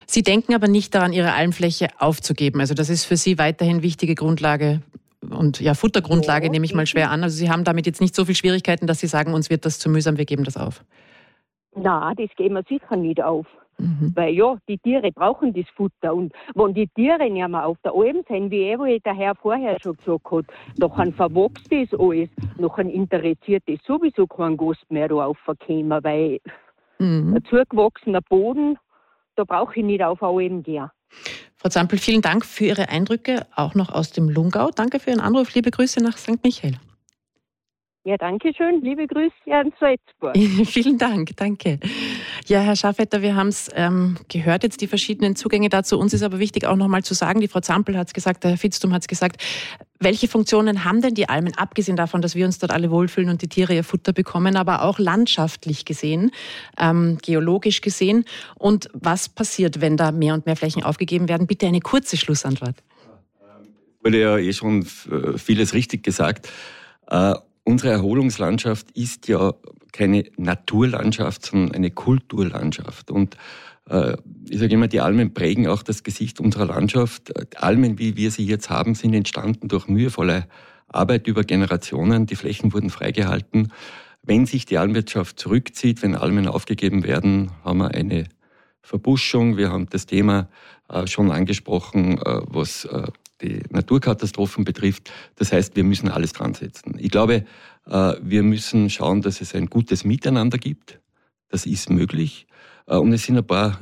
Sie denken aber nicht daran, Ihre Almfläche aufzugeben. Also das ist für Sie weiterhin wichtige Grundlage und ja, Futtergrundlage nehme ich mal schwer an. Also Sie haben damit jetzt nicht so viel Schwierigkeiten, dass Sie sagen, uns wird das zu mühsam, wir geben das auf. Nein, das geben wir sicher nicht auf. Weil ja, die Tiere brauchen das Futter. Und wenn die Tiere nicht mehr auf der Alm sind, wie der Herr vorher schon gesagt hat, dann verwachst das alles, dann interessiert das sowieso keinen Gast mehr da aufkommen, weil ein zugewachsener Boden, da brauche ich nicht auf eine Alm gehen. Frau Zampel, vielen Dank für Ihre Eindrücke, auch noch aus dem Lungau. Danke für Ihren Anruf. Liebe Grüße nach St. Michael. Ja, danke schön. Liebe Grüße an Salzburg. Vielen Dank, danke. Ja, Herr Schafetter, wir haben es gehört, jetzt die verschiedenen Zugänge dazu. Uns ist aber wichtig auch nochmal zu sagen, die Frau Zampel hat es gesagt, der Herr Vitzthum hat es gesagt, welche Funktionen haben denn die Almen, abgesehen davon, dass wir uns dort alle wohlfühlen und die Tiere ihr Futter bekommen, aber auch landschaftlich gesehen, geologisch gesehen? Und was passiert, wenn da mehr und mehr Flächen aufgegeben werden? Bitte eine kurze Schlussantwort. Wurde ja schon vieles richtig gesagt. Unsere Erholungslandschaft ist ja keine Naturlandschaft, sondern eine Kulturlandschaft. Und ich sage immer, die Almen prägen auch das Gesicht unserer Landschaft. Almen, wie wir sie jetzt haben, sind entstanden durch mühevolle Arbeit über Generationen. Die Flächen wurden freigehalten. Wenn sich die Almwirtschaft zurückzieht, wenn Almen aufgegeben werden, haben wir eine Verbuschung. Wir haben das Thema schon angesprochen, was die Naturkatastrophen betrifft. Das heißt, wir müssen alles dran setzen. Ich glaube, wir müssen schauen, dass es ein gutes Miteinander gibt. Das ist möglich. Und es sind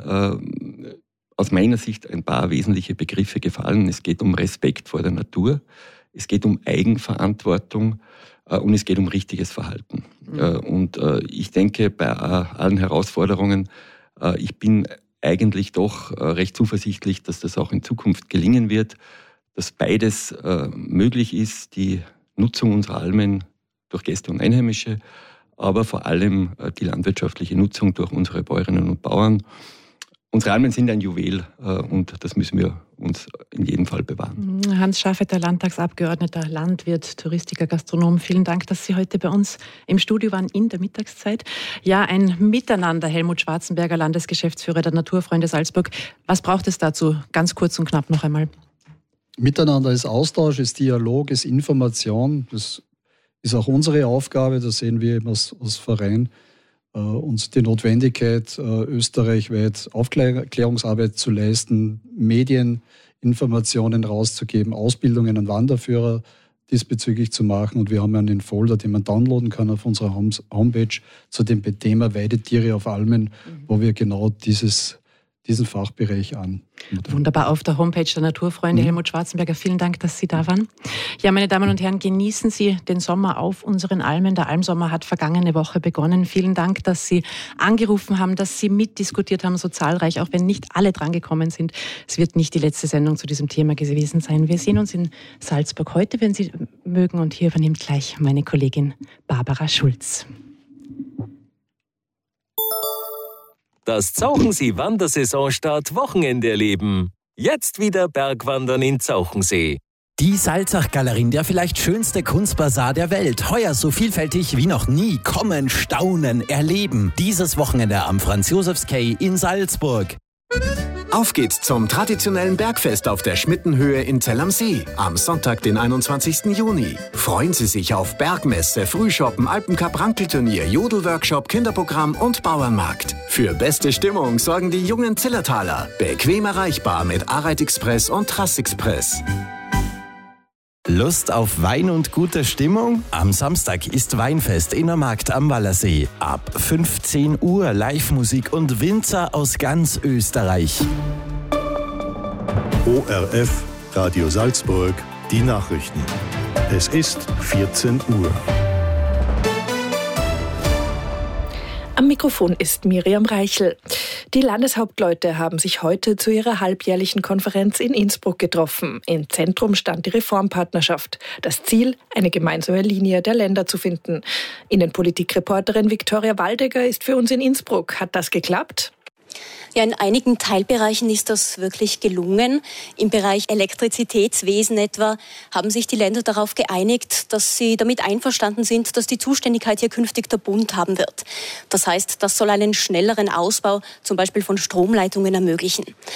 aus meiner Sicht ein paar wesentliche Begriffe gefallen. Es geht um Respekt vor der Natur, es geht um Eigenverantwortung und es geht um richtiges Verhalten. Und ich denke, bei allen Herausforderungen, ich bin eigentlich doch recht zuversichtlich, dass das auch in Zukunft gelingen wird, dass beides möglich ist, die Nutzung unserer Almen durch Gäste und Einheimische, aber vor allem die landwirtschaftliche Nutzung durch unsere Bäuerinnen und Bauern. Unsere Almen sind ein Juwel und das müssen wir uns in jedem Fall bewahren. Hans Schafetter, Landtagsabgeordneter, Landwirt, Touristiker, Gastronom, vielen Dank, dass Sie heute bei uns im Studio waren in der Mittagszeit. Ja, ein Miteinander, Helmut Schwarzenberger, Landesgeschäftsführer der Naturfreunde Salzburg. Was braucht es dazu? Ganz kurz und knapp noch einmal. Miteinander ist Austausch, ist Dialog, ist Information. Das ist auch unsere Aufgabe, das sehen wir eben als Verein, uns die Notwendigkeit, österreichweit Aufklärungsarbeit zu leisten, Medieninformationen rauszugeben, Ausbildungen an Wanderführer diesbezüglich zu machen. Und wir haben einen Folder, den man downloaden kann auf unserer Homepage zu dem Thema Weidetiere auf Almen, wo wir genau diesen Fachbereich an. Wunderbar, auf der Homepage der Naturfreunde. Helmut Schwarzenberger, vielen Dank, dass Sie da waren. Ja, meine Damen und Herren, genießen Sie den Sommer auf unseren Almen. Der Almsommer hat vergangene Woche begonnen. Vielen Dank, dass Sie angerufen haben, dass Sie mitdiskutiert haben, so zahlreich, auch wenn nicht alle drangekommen sind. Es wird nicht die letzte Sendung zu diesem Thema gewesen sein. Wir sehen uns in Salzburg heute, wenn Sie mögen. Und hier übernimmt gleich meine Kollegin Barbara Schulz. Das Zauchensee-Wandersaisonstart Wochenende erleben. Jetzt wieder Bergwandern in Zauchensee. Die Salzach-Galerie, der vielleicht schönste Kunstbasar der Welt. Heuer so vielfältig wie noch nie. Kommen, staunen, erleben. Dieses Wochenende am Franz-Josefs-Quai in Salzburg. Auf geht's zum traditionellen Bergfest auf der Schmittenhöhe in Zell am See am Sonntag, den 21. Juni. Freuen Sie sich auf Bergmesse, Frühschoppen, Alpencup-Rankelturnier, Jodelworkshop, Kinderprogramm und Bauernmarkt. Für beste Stimmung sorgen die jungen Zillertaler. Bequem erreichbar mit Areit Express und Trass Express. Lust auf Wein und gute Stimmung? Am Samstag ist Weinfest in der Markt am Wallersee. Ab 15 Uhr Live-Musik und Winzer aus ganz Österreich. ORF, Radio Salzburg, die Nachrichten. Es ist 14 Uhr. Am Mikrofon ist Miriam Reichel. Die Landeshauptleute haben sich heute zu ihrer halbjährlichen Konferenz in Innsbruck getroffen. Im Zentrum stand die Reformpartnerschaft. Das Ziel, eine gemeinsame Linie der Länder zu finden. Innenpolitikreporterin Viktoria Waldegger ist für uns in Innsbruck. Hat das geklappt? Ja, in einigen Teilbereichen ist das wirklich gelungen. Im Bereich Elektrizitätswesen etwa haben sich die Länder darauf geeinigt, dass sie damit einverstanden sind, dass die Zuständigkeit hier künftig der Bund haben wird. Das heißt, das soll einen schnelleren Ausbau zum Beispiel von Stromleitungen ermöglichen.